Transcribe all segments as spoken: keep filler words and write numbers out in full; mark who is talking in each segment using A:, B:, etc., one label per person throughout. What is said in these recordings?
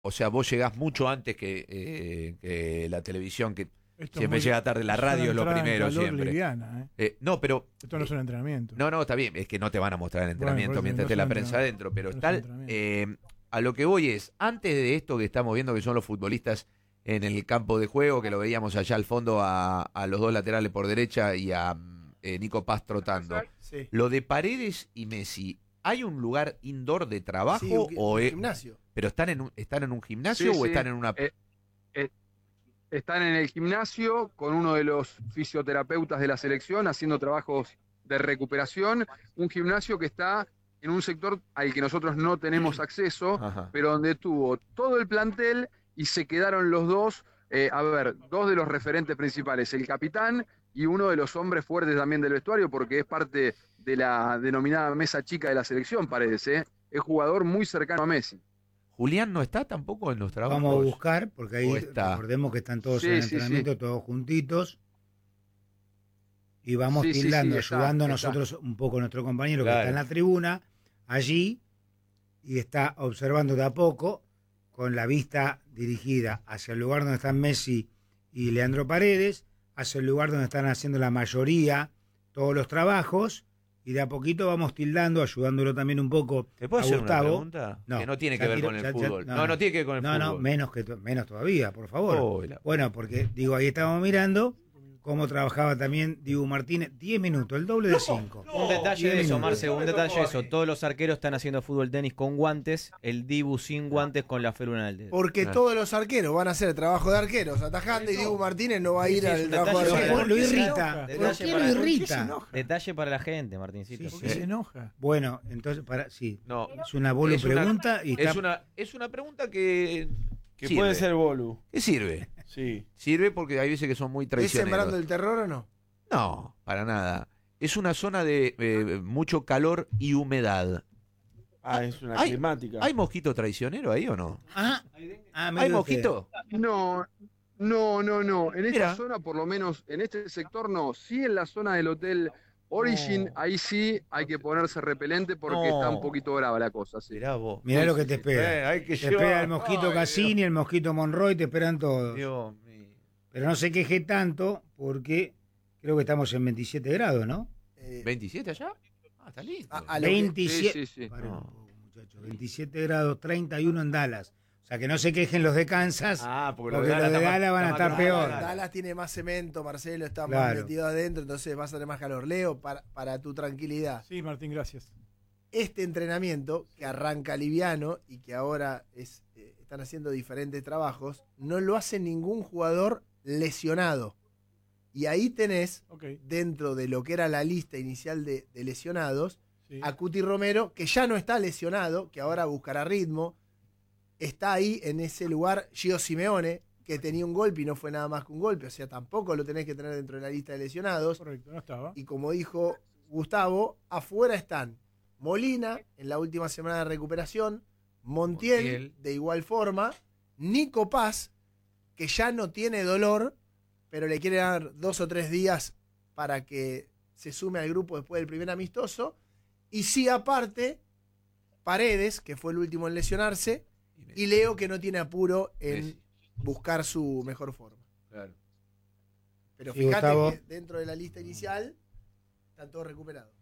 A: O sea, vos llegás mucho antes que, eh, que la televisión, que
B: Esto
A: siempre
B: muy,
A: llega tarde. La radio es lo primero siempre.
B: Liviana, ¿eh?
A: Eh, no, pero...
B: Esto no es un entrenamiento.
A: No, no, está bien. Es que no te van a mostrar el entrenamiento
B: Bueno,
A: mientras
B: no
A: esté la
B: es
A: prensa adentro. Pero
B: no
A: está...
B: es
A: Eh, a lo que voy es, antes de esto que estamos viendo, que son los futbolistas en el campo de juego, que lo veíamos allá al fondo a, a los dos laterales por derecha y a eh, Nico Paz trotando.
C: Sí.
A: Lo de Paredes y Messi, ¿hay un lugar indoor de trabajo
C: Sí, un,
A: o
C: un
A: es,
C: gimnasio?
A: pero están en un, están en un gimnasio
D: Sí,
A: o
D: sí.
A: están en una
D: Eh, eh, están en el gimnasio con uno de los fisioterapeutas de la selección haciendo trabajos de recuperación, un gimnasio que está en un sector al que nosotros no tenemos acceso,
A: Ajá.
D: pero donde tuvo todo el plantel y se quedaron los dos, eh, a ver, dos de los referentes principales, el capitán y uno de los hombres fuertes también del vestuario, porque es parte de la denominada mesa chica de la selección, Paredes, ¿eh? Es jugador muy cercano a Messi.
A: Julián no está tampoco en los trabajos.
E: Vamos a buscar, porque ahí
A: ¿O está?
E: recordemos que están todos
D: Sí,
E: en el
D: sí,
E: entrenamiento,
D: sí.
E: todos juntitos. Y vamos
D: Sí, sí,
E: tildando,
D: sí, está,
E: ayudando a
D: está.
E: nosotros un poco a nuestro compañero
A: Claro.
E: que está en la tribuna, allí, y está observando de a poco, con la vista dirigida hacia el lugar donde están Messi y Leandro Paredes, hacia el lugar donde están haciendo la mayoría todos los trabajos, y de a poquito vamos tildando, ayudándolo también un poco
A: ¿Te puedo
E: a
A: hacer
E: Gustavo.
A: una pregunta?
E: No,
A: que no tiene
E: ya
A: que ver
E: tiro-
A: con el
E: ya- ya-
A: fútbol.
E: no,
A: no, no,
E: no.
A: tiene que ver con el
E: No,
A: fútbol.
E: no, menos, que to- menos todavía, por favor.
A: Oh, la-
E: Bueno, porque, digo, ahí estábamos mirando cómo trabajaba también Dibu Martínez. diez minutos, el doble de cinco.
F: Un detalle
E: Diez
F: de eso,
E: minutos.
F: Marce, un detalle de eso. Todos los arqueros están haciendo fútbol tenis con guantes, el Dibu sin guantes con la feruna del dedo.
C: Porque
A: Claro.
C: todos los arqueros van a hacer trabajo de arqueros atajando y Dibu Martínez no va a ir
F: Sí, sí, es
C: al
F: un
C: trabajo de
F: detalle
C: arquero.
F: para-
E: Lo
B: ¿Por qué se
E: irrita.
B: enoja?
E: ¿Por
F: Detalle
E: qué
F: para-
E: lo
B: ¿Por qué se
E: irrita?
B: enoja?
F: Detalle para la gente, Martincito.
E: Sí,
B: ¿Por
E: sí.
B: qué se enoja?
E: Bueno, entonces, para, sí,
A: No,
E: es una bolo
A: Es una-
E: pregunta y está...
A: es una, es una pregunta que...
G: Que
A: sirve.
G: puede ser Bolu.
A: ¿Qué sirve?
G: Sí.
A: Sirve porque hay veces que son muy
C: ¿Es
A: traicioneros.
C: sembrando el terror o no?
A: No, para nada. Es una zona de eh, mucho calor y humedad.
G: Ah, es una
A: Ay,
G: climática.
A: ¿Hay mosquito traicionero ahí o no?
E: Ah, ah, mire
A: ¿Hay
E: usted.
A: mosquito?
D: No, no, no, no. En esta
A: Mira.
D: zona, por lo menos, en este sector no. Sí en la zona del Hotel Origin,
A: No.
D: ahí sí hay que ponerse repelente porque
A: No.
D: está un poquito brava la cosa, sí.
A: Mirá vos.
E: Mirá
D: Sí,
E: lo que
D: sí,
E: te
D: sí.
E: espera.
A: Eh, hay que
E: Te
A: llevar-
E: espera el mosquito
A: Ay,
E: Cassini, el mosquito Monroy, te esperan todos.
A: Dios mío.
E: Pero no se queje tanto porque creo que estamos en veintisiete grados, ¿no?
C: Eh,
A: ¿veintisiete allá? Ah, está lindo.
C: a- a lo que-
E: veintisiete.
D: Sí, sí, sí.
E: Paren un
A: No.
E: poco, muchachos. veintisiete grados, treinta y uno en Dallas. O sea, que no se quejen los de Kansas,
G: Ah, porque,
E: porque los de
G: está más-
E: Dallas van a
G: está
E: estar
G: más-
E: peor.
C: Dallas tiene más cemento, Marcelo está más
E: Claro.
C: metido adentro, entonces vas a tener más calor. Leo, para, para tu tranquilidad,
B: Sí, Martín, gracias.
C: este entrenamiento que arranca liviano y que ahora es, eh, están haciendo diferentes trabajos, no lo hace ningún jugador lesionado. Y ahí tenés,
B: Ok,
C: dentro de lo que era la lista inicial de, de lesionados,
B: sí.
C: a Cuti Romero, que ya no está lesionado, que ahora buscará ritmo. Está ahí en ese lugar Gio Simeone, que tenía un golpe y no fue nada más que un golpe, o sea, tampoco lo tenés que tener dentro de la lista de lesionados.
B: Correcto, no estaba.
C: Y como dijo Gustavo, afuera están Molina, en la última semana de recuperación, Montiel,
A: Montiel.
C: de igual forma, Nico Paz, que ya no tiene dolor, pero le quiere dar dos o tres días para que se sume al grupo después del primer amistoso. Y sí, aparte, Paredes, que fue el último en lesionarse, y Leo, que no tiene apuro en
A: Messi.
C: buscar su mejor forma.
A: Claro.
C: Pero
E: Y
C: fíjate
E: Gustavo.
C: que dentro de la lista inicial están todos recuperados.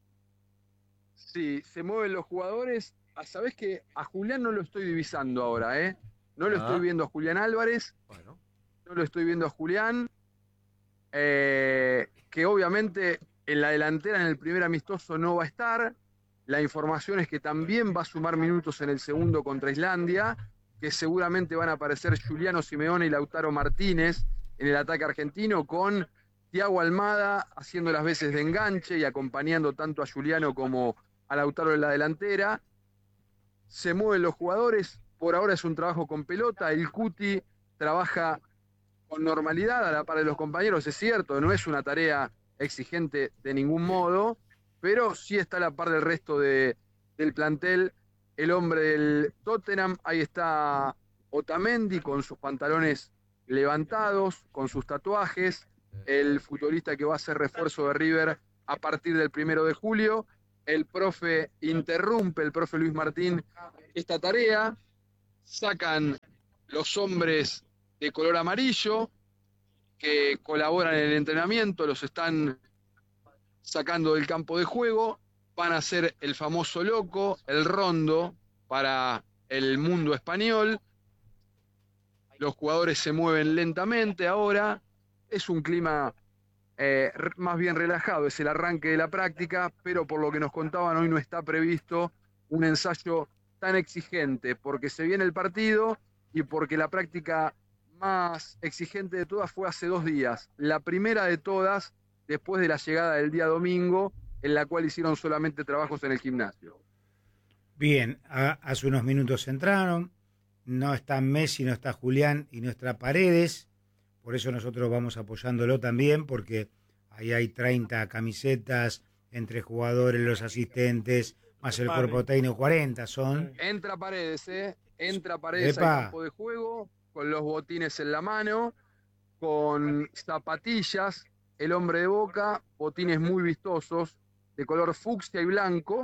D: Sí, se mueven los jugadores. Ah, sabés que a Julián no lo estoy divisando ahora, ¿eh? No lo
A: Ah.
D: estoy viendo a Julián Álvarez,
A: Bueno.
D: no lo estoy viendo a Julián, eh, que obviamente en la delantera en el primer amistoso no va a estar. La información es que también va a sumar minutos en el segundo contra Islandia, que seguramente van a aparecer Juliano Simeone y Lautaro Martínez en el ataque argentino, con Thiago Almada haciendo las veces de enganche y acompañando tanto a Juliano como a Lautaro en la delantera. Se mueven los jugadores, por ahora es un trabajo con pelota, el Cuti trabaja con normalidad a la par de los compañeros, es cierto, no es una tarea exigente de ningún modo, pero sí está a la par del resto de, del plantel. El hombre del Tottenham, ahí está Otamendi con sus pantalones levantados, con sus tatuajes, el futbolista que va a ser refuerzo de River a partir del primero de julio. El profe interrumpe, el profe Luis Martín, esta tarea. sacan los hombres de color amarillo que colaboran en el entrenamiento, los están sacando del campo de juego, van a hacer el famoso loco, el rondo para el mundo español. Los jugadores se mueven lentamente ahora, es un clima eh, más bien relajado, es el arranque de la práctica, pero por lo que nos contaban hoy no está previsto un ensayo tan exigente, porque se viene el partido y porque la práctica más exigente de todas fue hace dos días. La primera de todas, después de la llegada del día domingo, en la cual hicieron solamente trabajos en el gimnasio.
E: Bien, a, hace unos minutos entraron, no está Messi, no está Julián y no está Paredes, por eso nosotros vamos apoyándolo también, porque ahí hay treinta camisetas entre jugadores, los asistentes, más el cuerpo técnico, cuarenta son.
D: Entra Paredes, ¿eh? Entra Paredes
E: Epa.
D: al campo de juego, con los botines en la mano, con zapatillas, el hombre de Boca, botines muy vistosos, de color fucsia y blanco.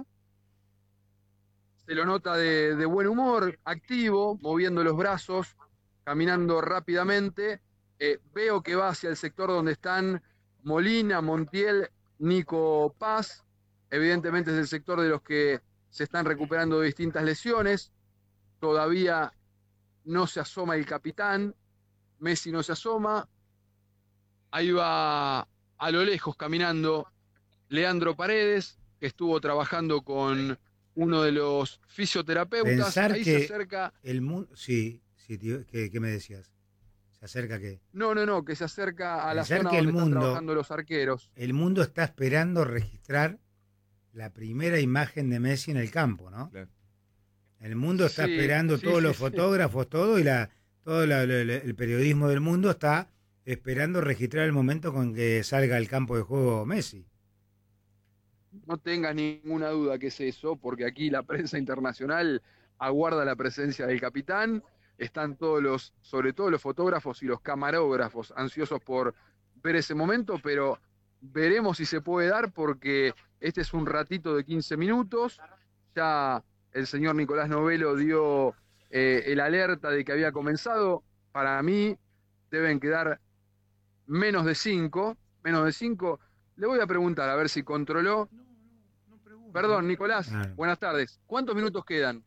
D: Se lo nota de, de buen humor, activo, moviendo los brazos, caminando rápidamente. Eh, veo que va hacia el sector donde están Molina, Montiel, Nico Paz. Evidentemente es el sector de los que se están recuperando de distintas lesiones. Todavía no se asoma el capitán, Messi no se asoma. Ahí va a lo lejos caminando Leandro Paredes, que estuvo trabajando con uno de los fisioterapeutas.
E: Pensar
D: Ahí
E: que
D: se acerca.
E: el mundo, sí, sí, tío, ¿qué, qué me decías? ¿Se acerca qué?
D: No, no, no, que se acerca a la
E: Pensar
D: zona
E: que el
D: donde están
E: mundo-
D: trabajando los arqueros.
E: El mundo está esperando registrar la primera imagen de Messi en el campo, ¿no?
A: Claro.
E: El mundo está
D: Sí,
E: esperando,
D: sí,
E: todos
D: sí,
E: los
D: sí.
E: fotógrafos, todo y la, todo la- la- la- el periodismo del mundo está esperando registrar el momento con que salga al campo de juego Messi.
D: No tengas ninguna duda que es eso, porque aquí la prensa internacional aguarda la presencia del capitán. Están todos los, sobre todo los fotógrafos y los camarógrafos, ansiosos por ver ese momento, pero veremos si se puede dar, porque este es un ratito de quince minutos. Ya el señor Nicolás Novelo dio eh, el alerta de que había comenzado. Para mí deben quedar menos de cinco, menos de cinco. Le voy a preguntar a ver si controló. Perdón, Nicolás,
E: Claro.
D: buenas tardes. ¿Cuántos minutos quedan?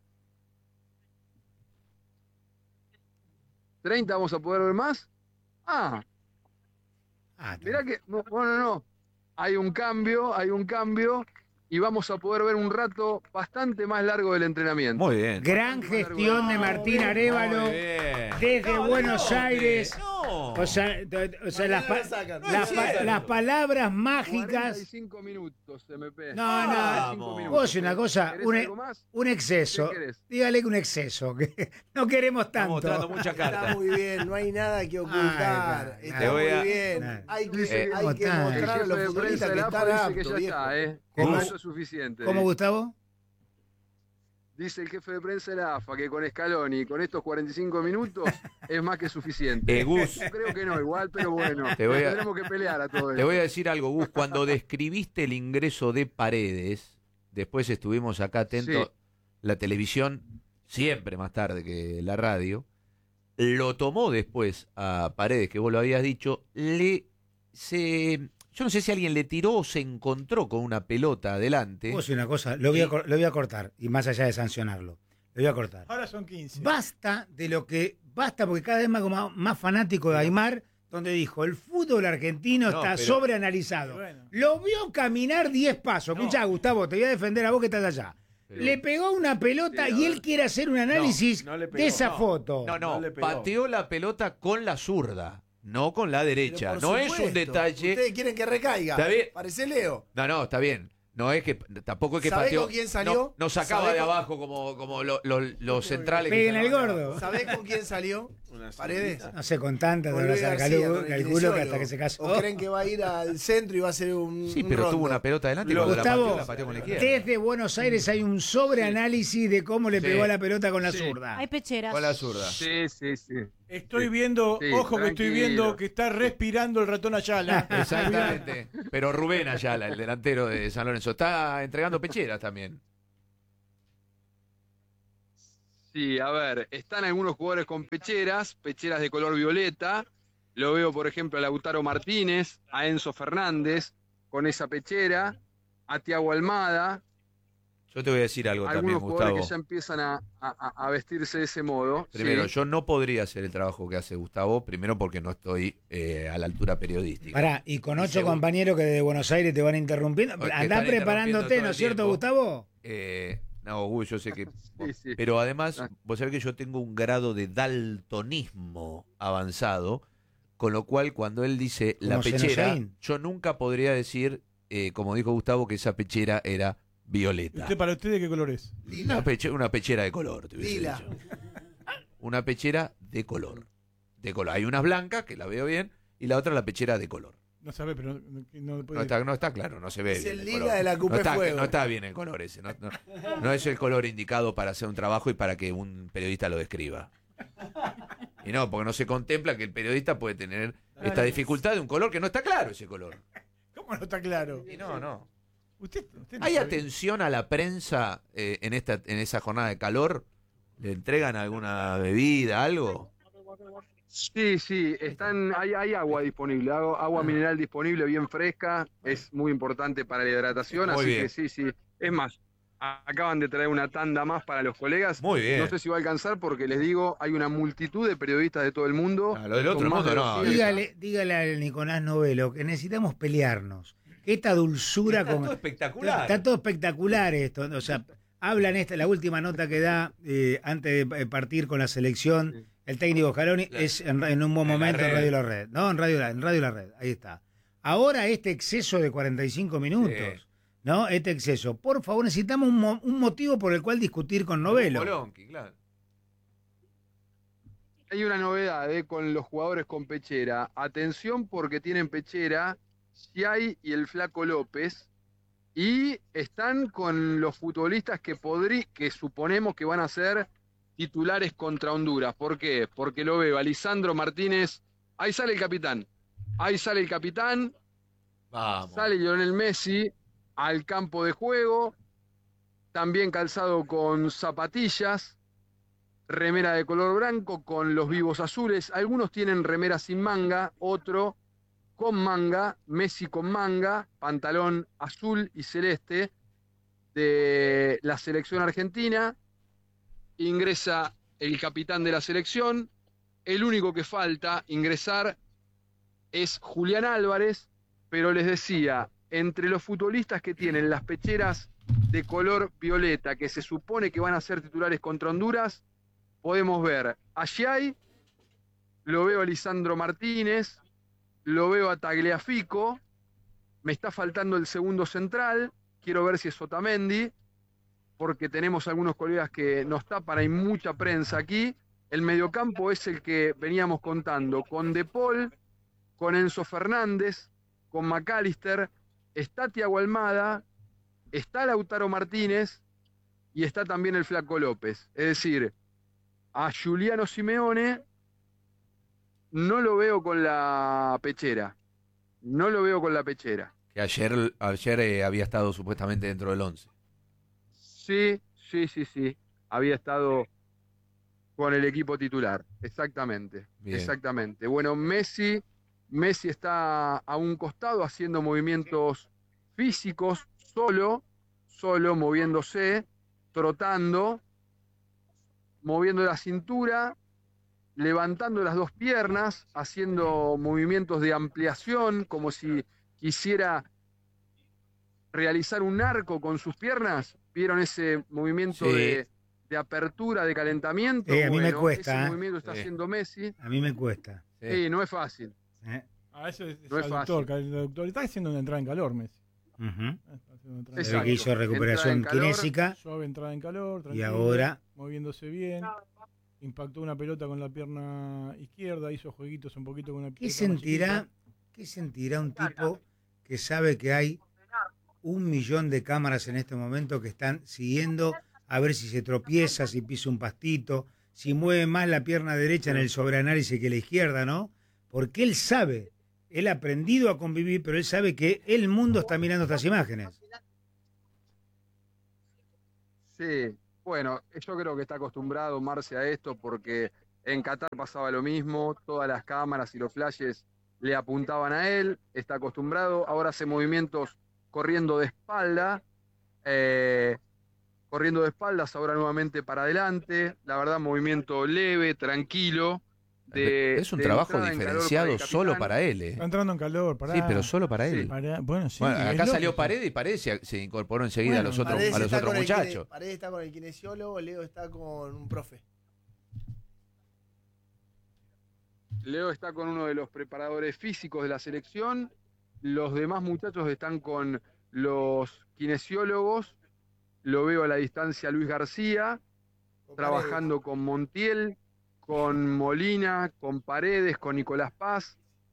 D: ¿treinta vamos a poder ver más? Ah,
E: Ah,
D: mirá que, no, no, no, no. Hay un cambio, hay un cambio y vamos a poder ver un rato bastante más largo del entrenamiento.
A: Muy bien.
E: gran gestión de Martín Arévalo
A: Muy bien.
E: desde Buenos Aires.
A: No.
E: O sea, t- o sea, las, pa-
C: sacan.
E: las pa- las palabras mágicas.
D: cuarenta y cinco minutos, M P.
E: No,
A: no.
D: cuarenta y cinco minutos.
E: Vos una cosa,
D: ¿Querés
E: un,
D: algo más?
E: un exceso.
D: ¿Qué querés?
E: Dígale que un exceso, que no queremos
A: Estamos
E: tanto.
A: mostrando mucha
C: Está
A: carta.
C: muy bien, no hay nada que ocultar.
E: Ay,
C: Está
A: te voy
C: muy
A: a-
C: bien.
E: Nah.
C: Hay que,
D: Dice-
C: hay que
E: Eh,
C: mostrar a
D: El
C: los
D: jefe de prensa
C: futbolistas
D: de
C: que
D: la
C: están
D: AFA dice
C: aptos,
D: que ya
C: viejo.
D: está, ¿eh?
E: ¿Cómo?
D: Eso es suficiente.
E: ¿Cómo,
D: dice.
E: Gustavo?
D: Dice el jefe de prensa de la AFA que con Scaloni, con estos cuarenta y cinco minutos, es más que suficiente.
A: Eh, Gus,
D: Yo creo que no, igual, pero bueno.
A: Te voy a-
D: Tendremos que pelear a todo
A: te
D: esto.
A: voy a decir algo, Gus. Cuando describiste el ingreso de Paredes, después estuvimos acá atentos,
D: Sí.
A: la televisión, siempre más tarde que la radio, lo tomó después a Paredes, que vos lo habías dicho, le se yo no sé si alguien le tiró o se encontró con una pelota adelante.
E: Vos una cosa, lo voy, a, cor- lo voy a cortar, y más allá de sancionarlo, lo voy a cortar.
B: Ahora son quince.
E: Basta de lo que, basta porque cada vez más, como más fanático de Aymar, donde dijo, el fútbol argentino
A: No,
E: está
A: pero-
E: sobreanalizado.
B: Bueno.
E: Lo vio caminar diez pasos.
A: No.
E: Escuchá, Gustavo, te voy a defender a vos que estás allá.
A: Pero-
E: Le pegó una pelota
D: Sí, a
E: y
D: ver.
E: él quiere hacer un análisis
G: no le pegó,
E: de esa
G: no.
E: foto.
A: No, no,
G: No le pegó.
A: pateó la pelota con la zurda, no con la derecha.
C: Pero
A: No
C: por
A: es un
C: supuesto,
A: detalle.
C: Ustedes quieren que recaiga.
A: Está bien.
C: Parece Leo.
A: No, no, está bien. No es que tampoco es que
C: ¿Sabés
A: pateó.
C: con quién salió?
A: No, no sacaba
C: ¿Sabés
A: de
C: con-
A: abajo como, como lo- lo- los centrales. que
E: Peguen el
A: sacaban de
E: gordo.
A: abajo.
C: ¿Sabés con quién salió?
G: Una
C: Paredes.
G: cintita.
E: No sé, con tantas,
C: Con
E: de
C: Luis
E: las
C: García,
E: calculo,
C: con el
E: calculo que
C: kinesiólogo.
E: hasta que se casó.
C: ¿O creen que va a ir al centro y va a hacer un
A: Sí,
C: un
A: pero
C: rondo?
A: tuvo una pelota adelante y
E: Lo-
A: cuando la pateó,
E: Gustavo,
A: la pateó con la izquierda.
E: desde Buenos Aires hay un sobreanálisis de cómo le
A: Sí.
E: pegó a la pelota con la
D: Sí.
E: zurda.
H: Hay pecheras.
A: Con la zurda.
D: Sí, sí, sí.
B: Estoy
D: Sí.
B: viendo,
D: Sí,
B: ojo que estoy
D: tranquilo.
B: viendo que está respirando el ratón Ayala.
A: Exactamente. Pero Rubén Ayala, el delantero de San Lorenzo, está entregando pecheras también.
D: Sí, a ver, están algunos jugadores con pecheras, pecheras de color violeta. Lo veo, por ejemplo, a Lautaro Martínez, a Enzo Fernández con esa pechera, a Thiago Almada.
A: Yo te voy a decir algo también,
D: Algunos jugadores
A: Gustavo.
D: que ya empiezan a, a- a vestirse de ese modo.
A: Primero,
D: Sí.
A: yo no podría hacer el trabajo que hace Gustavo, primero porque no estoy eh, a la altura periodística.
E: Pará, y con
A: Y
E: ocho
A: segundo-
E: compañeros que desde Buenos Aires te van interrumpiendo.
A: Que
E: Andá
A: están
E: preparándote,
A: interrumpiendo
E: ¿no
A: todo
E: es cierto,
A: el tiempo.
E: Gustavo?
A: Eh, no, Gus, yo sé que...
D: Sí, sí.
A: Pero además,
D: Ah.
A: vos sabés que yo tengo un grado de daltonismo avanzado, con lo cual cuando él dice la
E: Como
A: pechera,
E: Senosain.
A: yo nunca podría decir, eh, como dijo Gustavo, que esa pechera era violeta.
B: ¿Usted, ¿Para usted de qué color es?
A: Una, peche- una pechera de color, te hubiese
C: Lila.
A: dicho. Una pechera de color. De color. Hay unas blancas, que la veo bien, y la otra la pechera de color.
B: No sabe, pero no, no
A: No
B: puede...
A: está, no está claro, no se ve
C: Es
A: bien
C: el
A: el
C: Liga
A: color.
C: de la Coupé
A: no está,
C: Fuego.
A: no está bien el color ese. No, no- no es el color indicado para hacer un trabajo y para que un periodista lo describa. Y no, porque no se contempla que el periodista puede tener esta dificultad de un color que no está claro ese color.
B: ¿Cómo no está claro?
A: Y no, no.
B: ¿Usted, usted no
A: ¿Hay
B: sabe?
A: atención a la prensa eh, en esta en esa jornada de calor? ¿Le entregan alguna bebida, algo?
D: Sí, sí, están, hay, hay agua disponible, agua, agua mineral disponible, bien fresca, es muy importante para la hidratación,
A: Muy
D: así
A: bien.
D: que sí, sí. Es más, a- acaban de traer una tanda más para los colegas.
A: Muy bien.
D: No sé si va a alcanzar porque les digo, hay una multitud de periodistas de todo el mundo.
A: Ah, lo del otro
D: Son más
A: mundo
D: de
A: no,
D: doscientos.
E: Dígale, dígale al Nicolás Novelo que necesitamos pelearnos. Que esta dulzura
A: Está
E: con.
A: todo espectacular.
E: Está todo espectacular esto. O sea, hablan esta, la última nota que da eh, antes de eh, partir con la selección,
D: Sí.
E: el técnico Scaloni,
A: La-
E: es en, en un buen
A: en la
E: momento en
A: red.
E: Radio La Red. No, en Radio La, en Radio La Red, ahí está. Ahora este exceso de cuarenta y cinco minutos,
A: Sí.
E: ¿no? Este exceso. Por favor, necesitamos un, mo- un motivo por el cual discutir con Novelo.
A: Bolonqui, claro.
D: Hay una novedad eh, con los jugadores con pechera. Atención porque tienen pechera Giai y el Flaco López. Y están con los futbolistas que podrí, que suponemos que van a ser titulares contra Honduras. ¿Por qué? Porque lo veo a Lisandro Martínez. Ahí sale el capitán. Ahí sale el capitán.
A: Vamos.
D: Sale Lionel Messi al campo de juego. También calzado con zapatillas. Remera de color blanco con los vivos azules. Algunos tienen remera sin manga, otro con manga, Messi con manga, pantalón azul y celeste de la selección argentina. Ingresa el capitán de la selección. El único que falta ingresar es Julián Álvarez, pero les decía, entre los futbolistas que tienen las pecheras de color violeta, que se supone que van a ser titulares contra Honduras, podemos ver a Giai, lo veo a Lisandro Martínez, lo veo a Tagliafico, me está faltando el segundo central, quiero ver si es Otamendi, porque tenemos algunos colegas que nos tapan, hay mucha prensa aquí. El mediocampo es el que veníamos contando, con De Paul, con Enzo Fernández, con McAllister, está Thiago Almada, está Lautaro Martínez y está también el Flaco López. Es decir, a Giuliano Simeone no lo veo con la pechera. No lo veo con la pechera.
A: Que ayer, ayer eh, había estado supuestamente dentro del once.
D: Sí, sí, sí, sí. Había estado con el equipo titular. Exactamente.
A: Bien.
D: Exactamente. Bueno, Messi, Messi está a un costado haciendo movimientos físicos, solo, solo moviéndose, trotando, moviendo la cintura, levantando las dos piernas, haciendo movimientos de ampliación, como si quisiera realizar un arco con sus piernas. ¿Vieron ese movimiento
A: Sí.
D: de, de apertura, de calentamiento?
E: Sí, a mí me
D: Bueno,
E: cuesta,
D: ese
E: ¿eh?
D: movimiento está
A: Sí.
D: haciendo Messi.
E: A mí me cuesta.
D: Sí, no es fácil.
E: ¿eh?
B: Ah, eso es,
D: No es
B: doctor,
D: fácil.
B: doctor. Está haciendo una entrada en calor, Messi.
E: Ujú.
B: Ah, está haciendo una entrada en
E: Se ve
D: Exacto.
E: que hizo recuperación
D: Entrada en calor.
E: kinésica
B: Suave entrada en calor,
E: y
B: tranquilo,
E: ahora
B: moviéndose bien. Impactó una pelota con la pierna izquierda, hizo jueguitos un poquito con la
E: ¿Qué
B: pelota
E: sentirá,
B: más
E: ¿qué sentirá un tipo que sabe que hay un millón de cámaras en este momento que están siguiendo a ver si se tropieza, si pisa un pastito, si mueve más la pierna derecha en el sobreanálisis que la izquierda, ¿no? Porque él sabe, él ha aprendido a convivir, pero él sabe que el mundo está mirando estas imágenes.
D: Sí. Bueno, yo creo que está acostumbrado Marce a esto porque en Qatar pasaba lo mismo, todas las cámaras y los flashes le apuntaban a él, está acostumbrado, ahora hace movimientos corriendo de espalda, eh, corriendo de espaldas, ahora nuevamente para adelante, la verdad movimiento leve, tranquilo. De,
A: es un
D: de
A: trabajo diferenciado
D: para
A: solo para él. ¿eh?
B: Está entrando en calor, pará.
A: Sí, pero solo para él.
B: Sí. Para, bueno, sí.
A: Bueno, acá
B: lógico.
A: salió Paredes y Paredes se, se incorporó enseguida
B: Bueno,
A: a los otros,
C: Paredes
A: a los
C: está
A: otros
C: con el
A: muchachos.
C: kine- Paredes está con el kinesiólogo, Leo está con un profe.
D: Leo está con uno de los preparadores físicos de la selección, los demás muchachos están con los kinesiólogos, lo veo a la distancia a Luis García,
C: Con
D: trabajando
C: Paredes.
D: con Montiel, con Molina, con Paredes, con Nicolás Paz.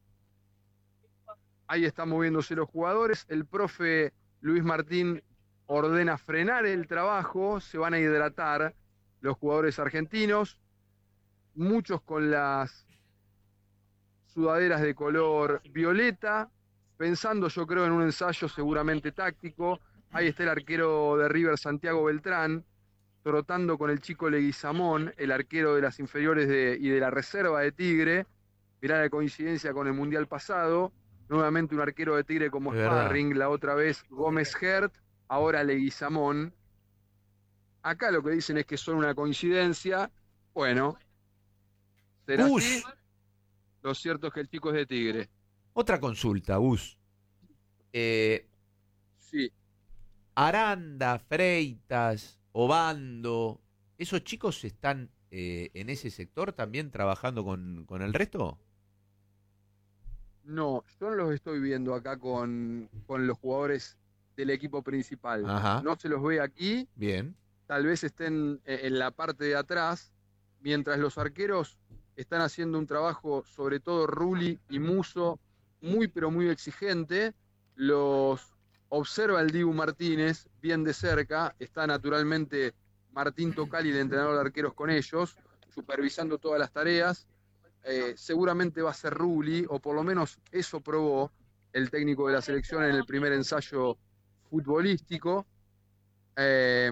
D: Ahí están moviéndose los jugadores. El profe Luis Martín ordena frenar el trabajo, se van a hidratar los jugadores argentinos, muchos con las sudaderas de color violeta, pensando yo creo en un ensayo seguramente táctico. Ahí está el arquero de River, Santiago Beltrán, trotando con el chico Leguizamón, el arquero de las inferiores de, y de la reserva de Tigre. Mirá la coincidencia con el Mundial pasado. Nuevamente un arquero de Tigre como
A: Es verdad.
D: sparring, la otra vez Gómez Hert, ahora Leguizamón. Acá lo que dicen es que son una coincidencia. Bueno, será
A: Gus.
D: así. Lo cierto es que el chico es de Tigre.
A: Otra consulta, Gus. Eh,
D: Sí.
A: Aranda, Freitas, Obando, ¿esos chicos están eh, en ese sector también trabajando con, con el resto?
D: No, yo no los estoy viendo acá con, con los jugadores del equipo principal.
A: Ajá.
D: No se los ve aquí,
A: Bien.
D: tal vez estén eh, en la parte de atrás, mientras los arqueros están haciendo un trabajo, sobre todo Rulli y Muso, muy pero muy exigente. Los observa el Dibu Martínez bien de cerca, está naturalmente Martín Tocali, el entrenador de arqueros, con ellos, supervisando todas las tareas. Eh, seguramente va a ser Rulli, o por lo menos eso probó el técnico de la selección en el primer ensayo futbolístico. Eh,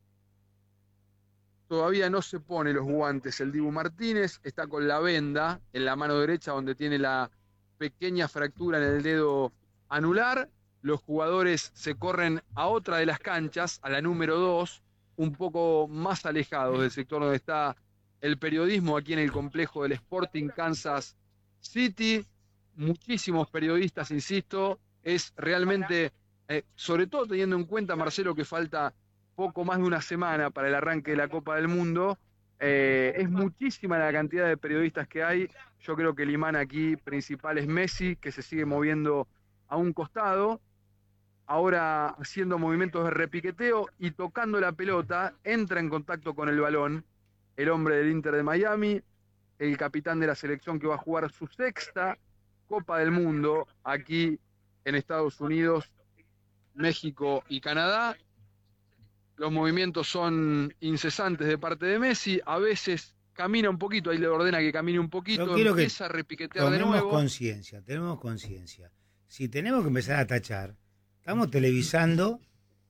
D: todavía no se pone los guantes el Dibu Martínez, está con la venda en la mano derecha donde tiene la pequeña fractura en el dedo anular. Los jugadores se corren a otra de las canchas, a la número dos, un poco más alejados del sector donde está el periodismo, aquí en el complejo del Sporting Kansas City. Muchísimos periodistas, insisto, es realmente, eh, sobre todo teniendo en cuenta, Marcelo, que falta poco más de una semana para el arranque de la Copa del Mundo, eh, es muchísima la cantidad de periodistas que hay. Yo creo que el imán aquí principal es Messi, que se sigue moviendo a un costado, ahora haciendo movimientos de repiqueteo y tocando la pelota, entra en contacto con el balón el hombre del Inter de Miami, el capitán de la selección que va a jugar su sexta Copa del Mundo aquí en Estados Unidos, México y Canadá. Los movimientos son incesantes de parte de Messi, a veces camina un poquito, ahí le ordena que camine un poquito,
E: Yo quiero que
D: empieza a repiquetear de
E: Tenemos
D: nuevo.
E: conciencia, tenemos conciencia. Si tenemos que empezar a tachar, estamos televisando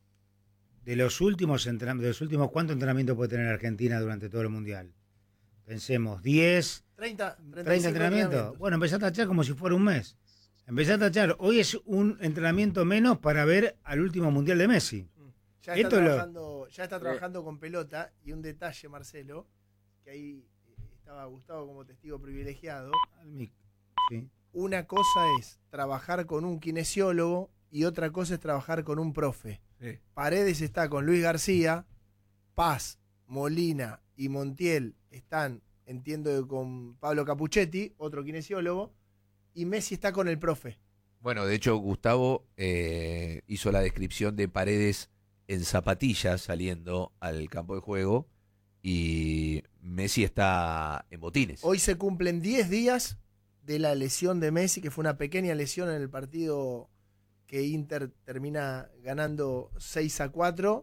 E: de los últimos entrenamientos, de los últimos cuántos entrenamientos puede tener Argentina durante todo el Mundial. Pensemos, diez,
C: treinta,
E: treinta entrenamientos. Bueno, empezá a tachar como si fuera un mes. Empezá a tachar. Hoy es un entrenamiento menos para ver al último Mundial de Messi.
C: Ya está,
E: Esto lo-
C: trabajando, ya está trabajando con pelota. Y un detalle, Marcelo, que ahí eh, estaba Gustavo como testigo privilegiado.
E: Sí.
C: Una cosa es trabajar con un kinesiólogo y otra cosa es trabajar con un profe.
A: Sí.
C: Paredes está con Luis García, Paz, Molina y Montiel están, entiendo, que con Pablo Capuchetti, otro kinesiólogo, y Messi está con el profe.
A: Bueno, de hecho, Gustavo eh, hizo la descripción de Paredes en zapatillas saliendo al campo de juego y Messi está en botines.
C: Hoy se cumplen diez días de la lesión de Messi, que fue una pequeña lesión en el partido que Inter termina ganando seis a cuatro.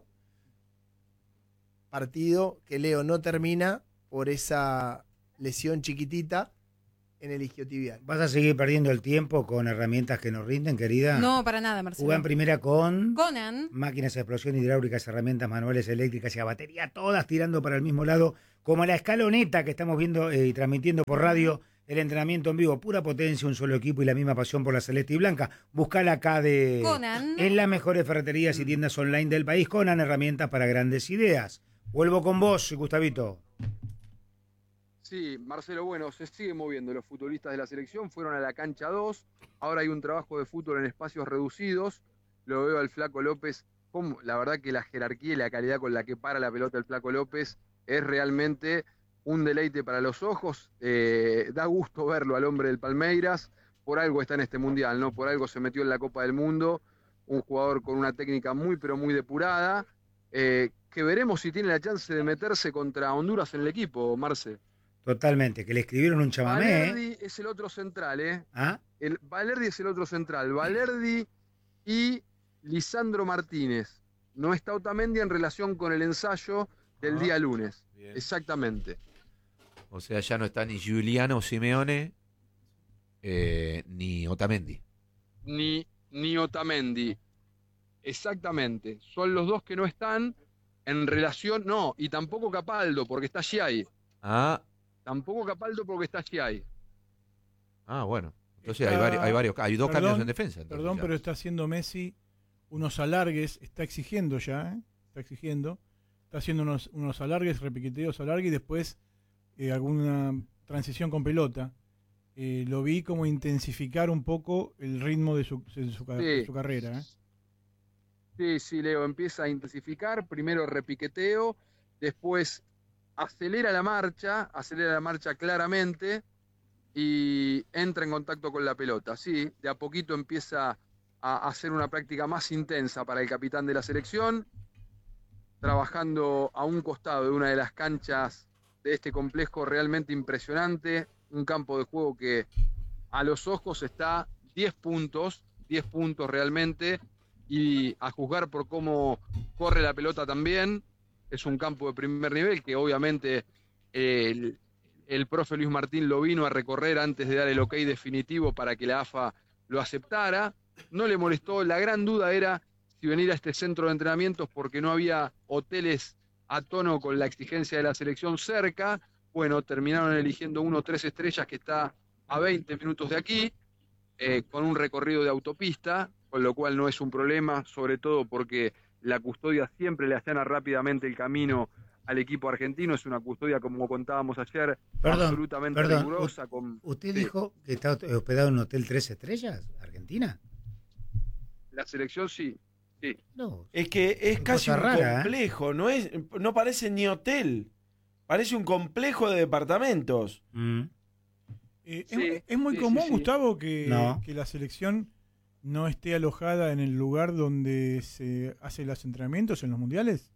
C: Partido que Leo no termina por esa lesión chiquitita en el isquiotibial.
E: ¿Vas a seguir perdiendo el tiempo con herramientas que nos rinden, querida?
G: No, para nada, Marcelo.
E: Jugá en primera con
G: Conan.
E: máquinas de explosión hidráulicas, herramientas manuales, eléctricas y a batería, todas tirando para el mismo lado, como la escaloneta que estamos viendo eh, y transmitiendo por radio, el entrenamiento en vivo, pura potencia, un solo equipo y la misma pasión por la celeste y blanca. Buscala acá de
G: Conan.
E: en las mejores ferreterías y tiendas online del país. Conan, herramientas para grandes ideas. Vuelvo con vos, Gustavito.
D: Sí, Marcelo, bueno, se sigue moviendo. Los futbolistas de la selección fueron a la cancha dos. Ahora hay un trabajo de fútbol en espacios reducidos. Lo veo al Flaco López. Como, la verdad que la jerarquía y la calidad con la que para la pelota el Flaco López es realmente un deleite para los ojos. Eh, da gusto verlo al hombre del Palmeiras. Por algo está en este mundial, ¿no? Por algo se metió en la Copa del Mundo. Un jugador con una técnica muy, pero muy depurada. Eh, que veremos si tiene la chance de meterse contra Honduras en el equipo, Marce.
E: Totalmente, que le escribieron un chamamé.
D: Valerdi
E: ¿eh?
D: es el otro central, ¿eh?
E: ¿Ah?
D: El, Valerdi es el otro central. Valerdi y Lisandro Martínez. No está Otamendi en relación con el ensayo del
A: ah,
D: día lunes.
A: Bien.
D: Exactamente.
A: O sea, ya no está ni Giuliano Simeone eh, ni Otamendi.
D: Ni, ni Otamendi. Exactamente. Son los dos que no están en relación. No, y tampoco Capaldo, porque está Giai.
A: Ah,
D: Tampoco Capaldo, porque está Giai.
A: ah bueno. Entonces
B: Está-
A: hay varios, hay varios, hay dos
B: Perdón,
A: cambios en defensa. entonces,
B: Perdón,
A: ya.
B: pero está haciendo Messi unos alargues, está exigiendo ya, ¿eh? Está exigiendo. Está haciendo unos, unos alargues, repiqueteos alargues y después eh, alguna transición con pelota. Eh, lo vi como intensificar un poco el ritmo de su, de su, ca-
D: Sí.
B: de su carrera. ¿eh?
D: Sí, sí, Leo, empieza a intensificar, primero repiqueteo, después acelera la marcha, acelera la marcha claramente y entra en contacto con la pelota. Sí, de a poquito empieza a hacer una práctica más intensa para el capitán de la selección, trabajando a un costado de una de las canchas de este complejo realmente impresionante, un campo de juego que a los ojos está diez puntos, diez puntos realmente, y a juzgar por cómo corre la pelota también, es un campo de primer nivel que obviamente el, el profe Luis Martín lo vino a recorrer antes de dar el ok definitivo para que la A F A lo aceptara. No le molestó, la gran duda era si venir a este centro de entrenamientos porque no había hoteles a tono con la exigencia de la selección cerca. Bueno, terminaron eligiendo uno tres estrellas que está a veinte minutos de aquí, eh, con un recorrido de autopista, con lo cual no es un problema, sobre todo porque la custodia siempre le allana rápidamente el camino al equipo argentino. Es una custodia, como contábamos ayer,
E: Perdón,
D: absolutamente
E: perdón,
D: rigurosa. Con,
E: ¿Usted
D: sí.
E: dijo que está hospedado en un hotel tres estrellas, Argentina?
D: La selección sí, sí.
E: No.
H: Es que es
E: Qué
H: casi
E: cosa
H: un
E: rara, ¿eh?
H: complejo, no es, no parece ni hotel. Parece un complejo de departamentos.
E: Mm.
B: Eh,
D: Sí,
B: es, es muy
D: sí,
B: común,
D: sí, sí.
B: Gustavo, que,
E: No.
B: que la selección no esté alojada en el lugar donde se hacen los entrenamientos en los mundiales.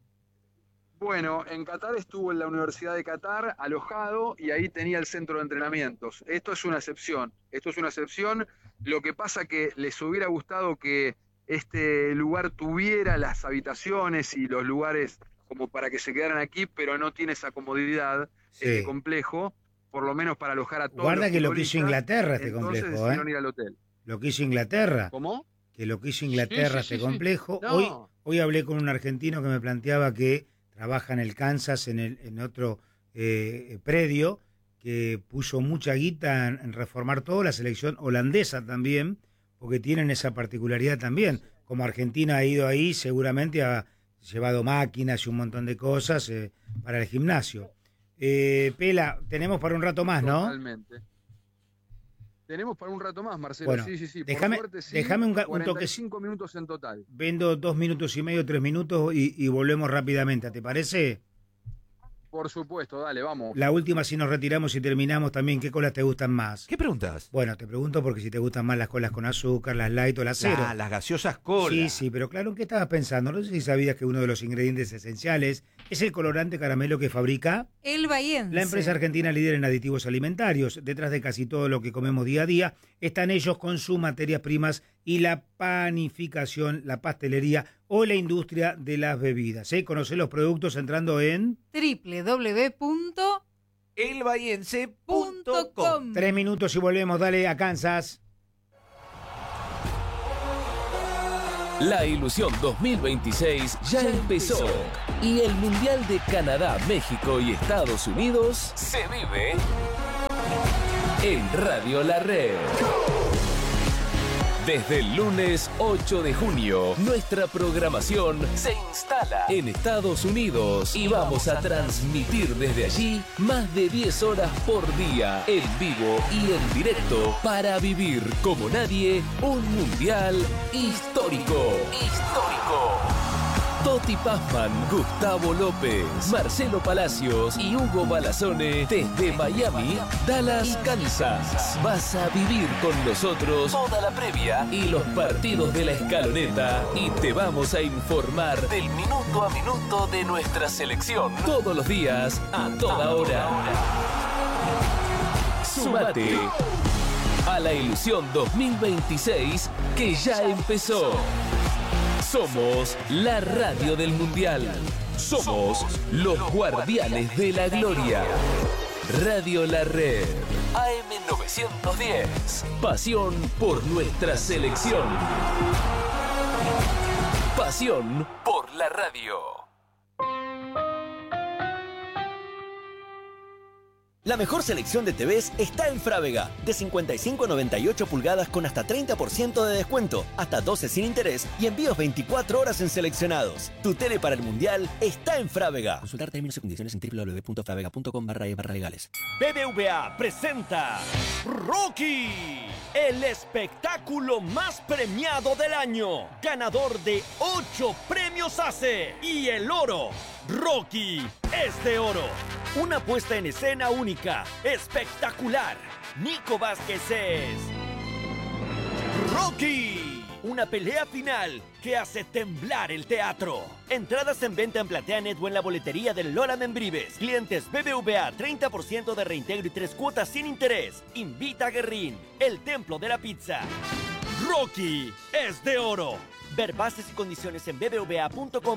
D: Bueno, en Qatar estuvo en la Universidad de Qatar alojado y ahí tenía el centro de entrenamientos. Esto es una excepción, esto es una excepción. Lo que pasa que les hubiera gustado que este lugar tuviera las habitaciones y los lugares como para que se quedaran aquí, pero no tiene esa comodidad,
E: Sí.
D: este complejo, por lo menos para alojar a todos
E: Guarda
D: los
E: que lo que hizo
D: futbolistas.
E: Inglaterra este
D: Entonces
E: complejo, ¿eh?
D: decidieron ir al hotel.
E: Lo que hizo Inglaterra.
D: ¿Cómo?
E: Que lo que hizo Inglaterra
D: Sí, sí,
E: este
D: sí, sí.
E: complejo.
D: No.
E: Hoy, hoy hablé con un argentino que me planteaba que trabaja en el Kansas, en, el, en otro eh, predio, que puso mucha guita en, en reformar todo, la selección holandesa también, porque tienen esa particularidad también. Como Argentina ha ido ahí, seguramente ha llevado máquinas y un montón de cosas eh, para el gimnasio. Eh, Pela, tenemos para un rato más, ¿no?
D: Totalmente. Tenemos para un rato más, Marcelo.
E: Bueno,
D: sí, sí, sí. Por
E: déjame-
D: suerte, sí.
E: déjame un ga- un
D: cuarenta y
E: toque-
D: cinco minutos en total.
E: Vendo dos minutos y medio, tres minutos y, y volvemos rápidamente, ¿te parece?
D: Por supuesto, dale, vamos.
E: La última, si nos retiramos y terminamos también, ¿qué colas te gustan más?
A: ¿Qué preguntas?
E: Bueno, te pregunto porque si te gustan más las colas con azúcar, las light o las cero.
A: Ah, las gaseosas cola.
E: Sí, sí, pero claro, ¿en qué estabas pensando? No sé si sabías que uno de los ingredientes esenciales es el colorante caramelo que fabrica
G: El Bahiense.
E: la empresa argentina líder en aditivos alimentarios. Detrás de casi todo lo que comemos día a día están ellos con sus materias primas y la panificación, la pastelería o la industria de las bebidas. ¿Eh? Conocé los productos entrando en...
G: doble u doble u doble u punto
A: elbahiense punto
G: punto com.
E: Tres minutos y volvemos, dale a Kansas.
I: La ilusión dos mil veintiséis ya empezó y el Mundial de Canadá, México y Estados Unidos se vive en Radio La Red. Desde el lunes ocho de junio, nuestra programación se instala en Estados Unidos y vamos a transmitir desde allí más de diez horas por día, en vivo y en directo, para vivir como nadie un mundial histórico. Histórico. Totti Pazman, Gustavo López, Marcelo Palacios y Hugo Balazone desde Miami, Dallas, Kansas. Vas a vivir con nosotros toda la previa y los partidos de la escaloneta y te vamos a informar del minuto a minuto de nuestra selección. Todos los días, a toda hora. Sumate a la ilusión dos mil veintiséis que ya empezó. Somos la radio del Mundial. Somos los guardianes de la gloria. Radio La Red. A M novecientos diez. Pasión por nuestra selección. Pasión por la radio.
J: La mejor selección de T Vs está en Frávega. De cincuenta y cinco a noventa y ocho pulgadas con hasta treinta por ciento de descuento, hasta doce sin interés y envíos veinticuatro horas en seleccionados. Tu tele para el Mundial está en Frávega. Consultar términos y condiciones en doble u doble u doble u punto fravega punto com barra e barra legales.
K: B B V A presenta Rocky, el espectáculo más premiado del año. Ganador de ocho premios A C E y el oro. Rocky es de oro. Una puesta en escena única, espectacular. Nico Vázquez es Rocky. Una pelea final que hace temblar el teatro. Entradas en venta en PlateaNet o en la boletería del Lola Membrives. Clientes B B V A, treinta por ciento de reintegro y tres cuotas sin interés. Invita a Guerrín, el templo de la pizza. Rocky es de oro. Ver bases y condiciones en b b v a punto com